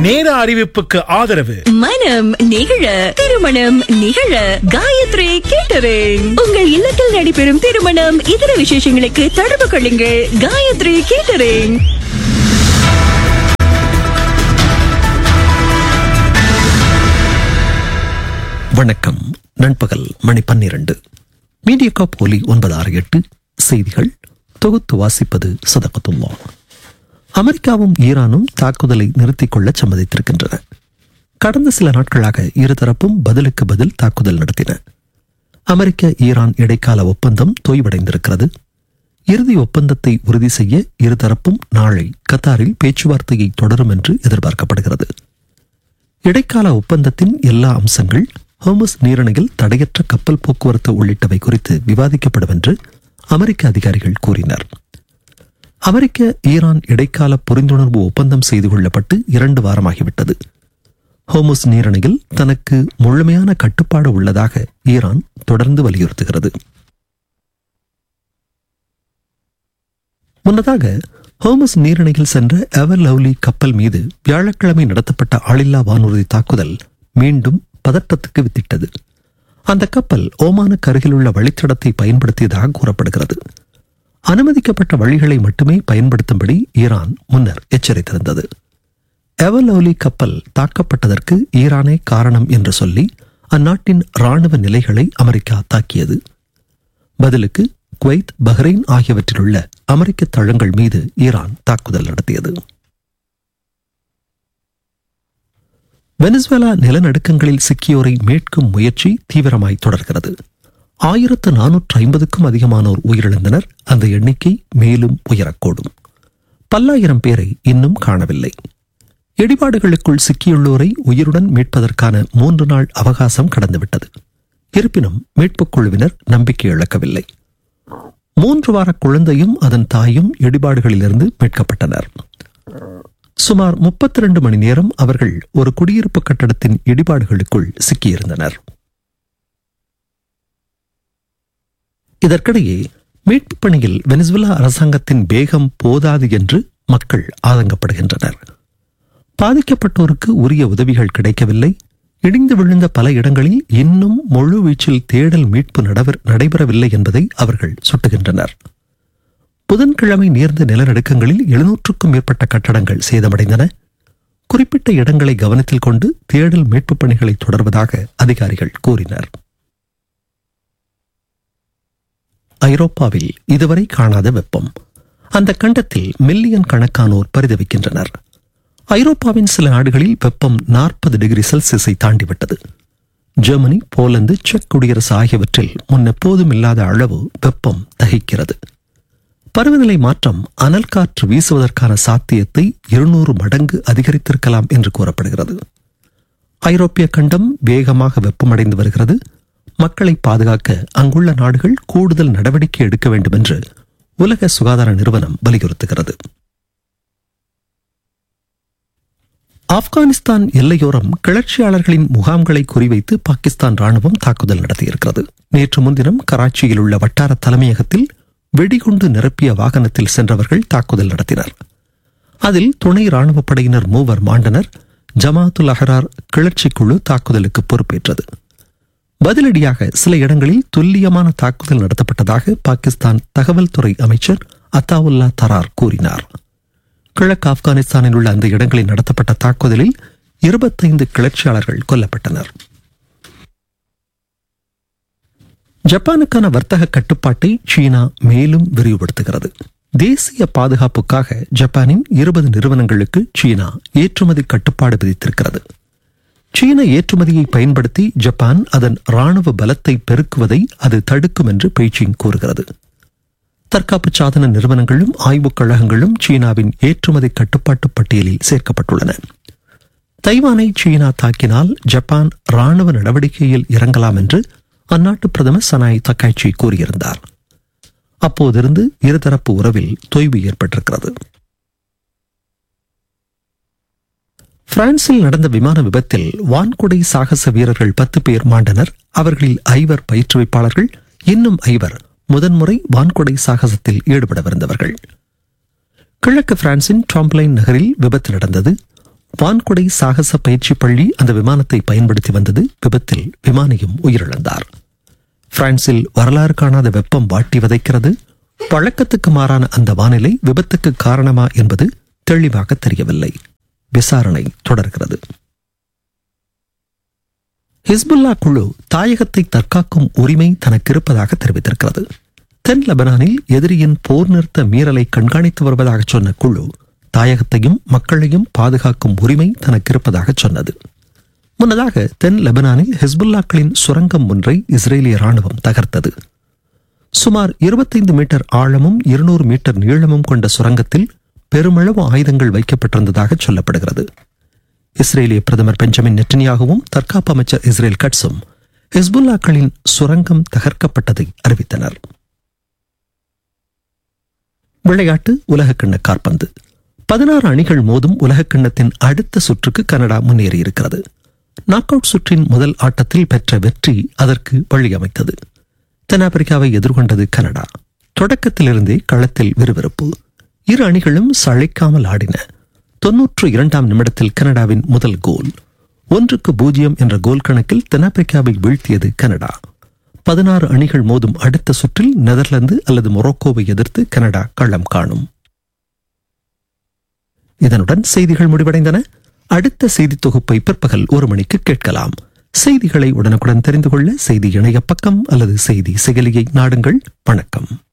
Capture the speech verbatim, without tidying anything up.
நேர அறிவிப்புக்கு ஆதரவு மனம் நிகழ திருமணம் நிகழ காயத்ரி கேட்டரிங். உங்கள் இல்லத்தில் நடைபெறும் திருமணம் இதர விசேஷங்களுக்கு தொடர்பு கொள்ளுங்கள். காயத்ரி கேட்டரிங். வணக்கம். நண்பகல் மணி பன்னிரண்டு. மீடியா போலி ஒன்பது ஆறு எட்டு செய்திகள் தொகுத்து வாசிப்பது சதகத்துல்லா. அமெரிக்காவும் ஈரானும் தாக்குதலை நிறுத்திக் கொள்ள சம்மதித்திருக்கின்றன. கடந்த சில நாட்களாக இருதரப்பும் பதிலுக்கு பதில் தாக்குதல் நடத்தின. அமெரிக்க ஈரான் இடைக்கால ஒப்பந்தம் தொய்வடைந்திருக்கிறது. இறுதி ஒப்பந்தத்தை உறுதி செய்ய இருதரப்பும் நாளை கத்தாரில் பேச்சுவார்த்தையை தொடரும் என்று எதிர்பார்க்கப்படுகிறது. இடைக்கால ஒப்பந்தத்தின் எல்லா அம்சங்கள், ஹோர்முஸ் நீரிணையில் தடையற்ற கப்பல் போக்குவரத்து உள்ளிட்டவை குறித்து விவாதிக்கப்படும் என்று அமெரிக்க அதிகாரிகள் கூறினர். அமெரிக்க ஈரான் இடைக்கால புரிந்துணர்வு ஒப்பந்தம் செய்து கொள்ளப்பட்டு இரண்டு வாரமாகிவிட்டது. ஹோர்முஸ் நீரிணையில் தனக்கு முழுமையான கட்டுப்பாடு உள்ளதாக ஈரான் தொடர்ந்து வலியுறுத்துகிறது. முன்னதாக ஹோர்முஸ் நீரிணையில் சென்ற எவர் லவ்லி கப்பல் மீது வியாழக்கிழமை நடத்தப்பட்ட ஆளில்லா வானூர்தி தாக்குதல் மீண்டும் பதட்டத்துக்கு வித்திட்டது. அந்த கப்பல் ஓமானுக்கு அருகிலுள்ள வழித்தடத்தை பயன்படுத்தியதாக கூறப்படுகிறது. அனுமதிக்கப்பட்ட வழிகளை மட்டுமே பயன்படுத்தும்படி ஈரான் முன்னர் எச்சரித்திருந்தது. எவர் லவ்லி கப்பல் தாக்கப்பட்டதற்கு ஈரானே காரணம் என்று சொல்லி அந்நாட்டின் ராணுவ நிலைகளை அமெரிக்கா தாக்கியது. பதிலுக்கு குவைத், பஹ்ரைன் ஆகியவற்றில் உள்ள அமெரிக்க தளங்கள் மீது ஈரான் தாக்குதல் நடத்தியது. வெனிசுவேலா நிலநடுக்கங்களில் சிக்கியோரை மீட்கும் முயற்சி தீவிரமாய் தொடர்கிறது. ஆயிரத்து நானூற்று ஐம்பதுக்கும் அதிகமானோர் உயிரிழந்தனர். அந்த எண்ணிக்கை மேலும் உயரக்கூடும். பல்லாயிரம் பேரை இன்னும் காணவில்லை. இடிபாடுகளுக்குள் சிக்கியுள்ளோரை உயிருடன் மீட்பதற்கான மூன்று நாள் அவகாசம் கடந்துவிட்டது. இருப்பினும் மீட்புக் குழுவினர் நம்பிக்கை இழக்கவில்லை. மூன்று வார குழந்தையும் அதன் தாயும் இடிபாடுகளிலிருந்து மீட்கப்பட்டனர். சுமார் முப்பத்தி இரண்டு மணி நேரம் அவர்கள் ஒரு குடியிருப்பு கட்டடத்தின் இடிபாடுகளுக்குள் சிக்கியிருந்தனர். இதற்கிடையே மீட்பு பணியில் வெனிசுவேலா அரசாங்கத்தின் வேகம் போதாது என்று மக்கள் ஆதங்கப்படுகின்றனர். பாதிக்கப்பட்டோருக்கு உரிய உதவிகள் கிடைக்கவில்லை. இடிந்து விழுந்த பல இடங்களில் இன்னும் முழு வீச்சில் தேடல் மீட்பு நடைபெறவில்லை என்பதை அவர்கள் சுட்டுகின்றனர். புதன்கிழமை நேர்ந்த நிலநடுக்கங்களில் எழுநூற்றுக்கும் மேற்பட்ட கட்டடங்கள் சேதமடைந்தன. குறிப்பிட்ட இடங்களை கவனத்தில் கொண்டு தேடல் மீட்பு பணிகளை தொடர்வதாக அதிகாரிகள் கூறினர். ஐரோப்பாவில் இதுவரை காணாத வெப்பம். அந்த கண்டத்தில் மில்லியன் கணக்கானோர் பரிதவிக்கின்றனர். ஐரோப்பாவின் சில நாடுகளில் வெப்பம் நாற்பது டிகிரி செல்சியஸை தாண்டிவிட்டது. ஜெர்மனி, போலந்து, செக் குடியரசு ஆகியவற்றில் முன்னெப்போதும் இல்லாத அளவு வெப்பம் தகிக்கிறது. பருவநிலை மாற்றம் அனல் காற்று வீசுவதற்கான சாத்தியத்தை இருநூறு மடங்கு அதிகரித்திருக்கலாம் என்று கூறப்படுகிறது. ஐரோப்பிய கண்டம் வேகமாக வெப்பமடைந்து வருகிறது. மக்களை பாதுகாக்க அங்குள்ள நாடுகள் கூடுதல் நடவடிக்கை எடுக்க வேண்டும் என்று உலக சுகாதார நிறுவனம் வலியுறுத்துகிறது. ஆப்கானிஸ்தான் எல்லையோரம் கிளர்ச்சியாளர்களின் முகாம்களை குறிவைத்து பாகிஸ்தான் ராணுவம் தாக்குதல் நடத்தியிருக்கிறது. நேற்று முன்தினம் கராச்சியில் உள்ள வட்டார தலைமையகத்தில் வெடிகுண்டு நிரப்பிய வாகனத்தில் சென்றவர்கள் தாக்குதல் நடத்தினர். அதில் துணை ராணுவ படையினர் மூவர் மாண்டனர். ஜமாத்துல் அஹ்ரார் கிளர்ச்சி குழு தாக்குதலுக்கு பொறுப்பேற்றது. பதிலடியாக சில இடங்களில் துல்லியமான தாக்குதல் நடத்தப்பட்டதாக பாகிஸ்தான் தகவல் துறை அமைச்சர் அத்தாவுல்லா தரார் கூறினார். கிழக்கு ஆப்கானிஸ்தானில் உள்ள அந்த இடங்களில் நடத்தப்பட்ட தாக்குதலில் இருபத்தைந்து கிளர்ச்சியாளர்கள் கொல்லப்பட்டனர். ஜப்பானுக்கான வர்த்தக கட்டுப்பாட்டை சீனா மேலும் விரிவுபடுத்துகிறது. தேசிய பாதுகாப்புக்காக ஜப்பானின் இருபது நிறுவனங்களுக்கு சீனா ஏற்றுமதி கட்டுப்பாடு விதித்திருக்கிறது. சீன ஏற்றுமதியை பயன்படுத்தி ஜப்பான் அதன் ராணுவ பலத்தை பெருக்குவதை அது தடுக்கும் என்று பெய்ஜிங் கூறுகிறது. தற்காப்பு சாதன நிறுவனங்களும் ஆய்வுக் கழகங்களும் சீனாவின் ஏற்றுமதி கட்டுப்பாட்டு பட்டியலில் சேர்க்கப்பட்டுள்ளன. தைவானை சீனா தாக்கினால் ஜப்பான் ராணுவ நடவடிக்கையில் இறங்கலாம் என்று அந்நாட்டு பிரதமர் சனாய் தக்காய்ச்சி கூறியிருந்தார். அப்போதிருந்து இருதரப்பு உறவில் தொய்வு ஏற்பட்டிருக்கிறது. பிரான்சில் நடந்த விமான விபத்தில் வான்குடை சாகச வீரர்கள் பத்து பேர் மாண்டனர். அவர்களில் ஐவர் பயிற்றுவிப்பாளர்கள், இன்னும் ஐவர் முதன்முறை வான்குடை சாகசத்தில் ஈடுபடவிருந்தவர்கள். கிழக்கு பிரான்சின் டாம்ப்ளைன் நகரில் விபத்து நடந்தது. வான்குடை சாகச பயிற்சி பள்ளி அந்த விமானத்தை பயன்படுத்தி வந்தது. விபத்தில் விமானியும் உயிரிழந்தார். பிரான்சில் வரலாறு காணாத வெப்பம் வாட்டி வதைக்கிறது. வழக்கத்துக்கு மாறான அந்த வானிலை விபத்துக்கு காரணமா என்பது தெளிவாக தெரியவில்லை. விசாரணை தொடர்கிறது. ஹிஸ்புல்லா குழு தாயகத்தை தற்காக்கும் உரிமை தனக்கு இருப்பதாக தெரிவித்திருக்கிறது. தென் லெபனானில் எதிரியின் போர் நிறுத்த மீறலை கண்காணித்து வருவதாக சொன்ன குழு தாயகத்தையும் மக்களையும் பாதுகாக்கும் உரிமை தனக்கு இருப்பதாக சொன்னது. முன்னதாக தென் லெபனானில் ஹிஸ்புல்லாக்களின் சுரங்கம் ஒன்றை இஸ்ரேலிய ராணுவம் தகர்த்தது. சுமார் இருபத்தைந்து மீட்டர் ஆழமும் இருநூறு மீட்டர் நீளமும் கொண்ட சுரங்கத்தில் பெருமளவு ஆயுதங்கள் வைக்கப்பட்டிருந்ததாக சொல்லப்படுகிறது. இஸ்ரேலிய பிரதமர் பெஞ்சமின் நெட்டன்யாகுவும் தற்காப்பு அமைச்சர் இஸ்ரேல் கட்ஸும் ஹிஸ்புல்லாக்களின் சுரங்கம் தகர்க்கப்பட்டதை அறிவித்தனர். விளையாட்டு. உலகக்கிண்ண காற்பந்து. பதினாறு அணிகள் மோதும் உலகக்கிண்ணத்தின் அடுத்த சுற்றுக்கு கனடா முன்னேறியிருக்கிறது. நாக் அவுட் சுற்றின் முதல் ஆட்டத்தில் பெற்ற வெற்றி அதற்கு வழியமைத்தது. தென்னாப்பிரிக்காவை எதிர்கொண்டது கனடா. தொடக்கத்திலிருந்தே களத்தில் விறுவிறுப்பு. இரு அணிகளும் சளைக்காமல் ஆடின. தொன்னூற்று இரண்டாம் நிமிடத்தில் கனடாவின் முதல் கோல். ஒன்றுக்கு பூஜ்ஜியம் என்ற கோல் கணக்கில் தென்னாப்பிரிக்காவை வீழ்த்தியது கனடா. பதினாறு அணிகள் மோதும் அடுத்த சுற்றில் நெதர்லாந்து அல்லது மொரோக்கோவை எதிர்த்து கனடா களம் காணும். இதனுடன் செய்திகள் முடிவடைந்தன. அடுத்த செய்தி தொகுப்பை பிற்பகல் ஒரு மணிக்கு கேட்கலாம். செய்திகளை உடனுக்குடன் தெரிந்து கொள்ள செய்தி இணைய பக்கம் அல்லது செய்தி செயலியை நாடுங்கள். வணக்கம்.